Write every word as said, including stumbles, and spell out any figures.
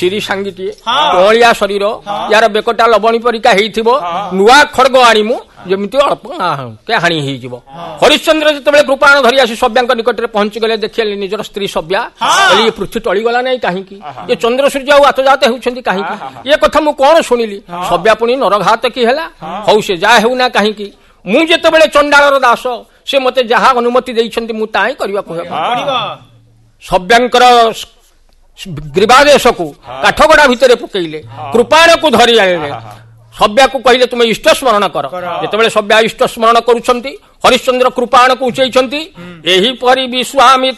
Siri ସାଙ୍ଗିଟିଏ କଅଳିଆ ଶରୀର ୟାର ବେକଟା ଲବଣୀ ପରିକା ହେଇଥିବ ନୂଆ ଖଡଗ ଆଣିମୁ ଯେମିତି ଅଳ୍ପ କେ ହାଣି ହେଇଯିବ। ହରିଶ୍ଚନ୍ଦ୍ର ଯେତେବେଳେ କୃପାଣ ଧରି ଆସି ସବ୍ୟାଙ୍କ ନିକଟରେ ପହଞ୍ଚିଗଲେ ଦେଖିଲେ ନିଜର ସ୍ତ୍ରୀ ସବ୍ୟା ଏ ପୃଥ୍ୱୀ ଟଳିଗଲା ନାହିଁ କାହିଁକି ଏ ଚନ୍ଦ୍ର ସୂର୍ଯ୍ୟ ଆଉ ଆତଜାତ ହେଉଛନ୍ତି କାହିଁକି ଏ କଥା ମୁଁ କଣ ଶୁଣିଲି ସବ୍ୟା ପୁଣି ନରଘାତ କି ହେଲା ହଉ ସେ ଯାହା ହେଉନା କାହିଁକି ମୁଁ ଯେତେବେଳେ ଚଣ୍ଡାଳର ଦାସ ସେ ମତେ ଯାହା ଅନୁମତି ଦେଇଛନ୍ତି ମୁଁ ତାହା ହିଁ କରିବାକୁ ହେବ। ସବ୍ୟାଙ୍କର ଗ୍ରୀବାଦେଶକୁ କାଠଗଡା ଭିତରେ ପକେଇଲେ କୃପାଣକୁ ଧରି ଆଣିଲେ ସବ୍ୟାକୁ କହିଲେ ତୁମେ ଇଷ୍ଟ ସ୍ମରଣ କର। ଯେତେବେଳେ ସବ୍ୟା ଇଷ୍ଟ ସ୍ମରଣ କରୁଛନ୍ତି ହରିଶ୍ଚନ୍ଦ୍ର କୃପାଣକୁ ଉଞ୍ଚେଇଛନ୍ତି ଏହିପରି ବିଶ୍ୱାମି